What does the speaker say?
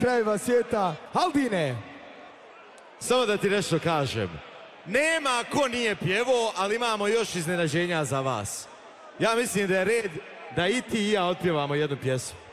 krajeva svijeta, Aldine. Samo da ti nešto kažem. Nema ko nije pjevo, ali imamo još iznenađenja za vas. Ja mislim da je red da i ti i ja otpjevamo jednu pjesmu.